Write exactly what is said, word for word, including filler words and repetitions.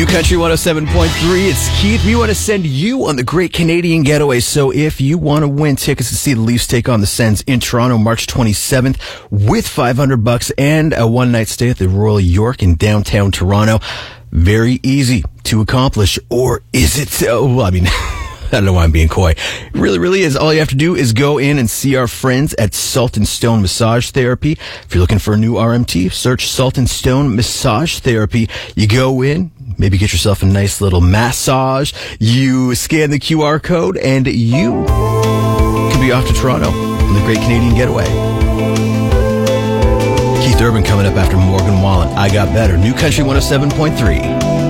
New Country one oh seven point three, it's Keith. We want to send you on the Great Canadian Getaway. So if you want to win tickets to see the Leafs take on the Sens in Toronto March twenty-seventh with five hundred bucks and a one-night stay at the Royal York in downtown Toronto, very easy to accomplish. Or is it? Oh, well, I mean... I don't know why I'm being coy. It really, really is. All you have to do is go in and see our friends at Salt and Stone Massage Therapy. If you're looking for a new R M T, search Salt and Stone Massage Therapy. You go in, maybe get yourself a nice little massage. You scan the Q R code, and you can be off to Toronto on the Great Canadian Getaway. Keith Urban coming up after Morgan Wallen. I Got Better. New Country one oh seven point three.